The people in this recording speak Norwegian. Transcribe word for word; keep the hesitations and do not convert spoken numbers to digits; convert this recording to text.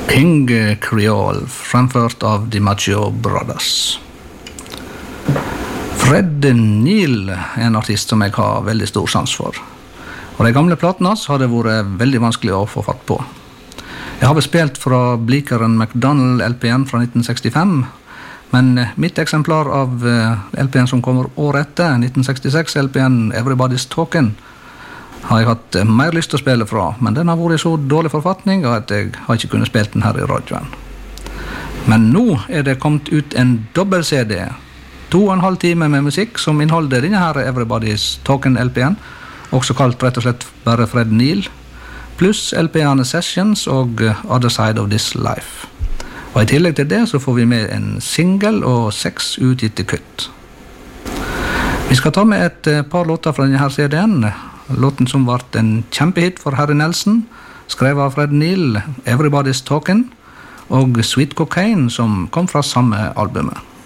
King Creole, fremført av DiMaggio Brothers. Fred Neil er en artist som jeg har veldig stor sans for. Og de gamle platene har det vært veldig vanskelig å få fatt på. Jeg har vel spilt fra Bleecker and McDonald L P-en fra nitten sekstifem, men mitt eksemplar av L P-en som kommer året etter, nitten sekstiseks L P-en Everybody's Talking, har jeg hatt mer lyst til å spille fra, men den har vært i så dårlig forfatning at jeg har ikke kunnet spille den her i radioen. Men nå er det kommet ut en dobbel-C D, to og en halv time med musikk som inneholder denne her Everybody's Talking L P-en, også kalt rett og slett bare Fred Neil, pluss L P-ene Sessions og Other Side of This Life. Og i tillegg til det så får vi med en single og seks utgitte kutt. Vi skal ta med et par låter fra denne her C D-en. Låten som var en kjempehit for Harry Nelson, skrevet av Fred Neil, Everybody's Talking, og Sweet Cocaine, som kom fra samme albumet.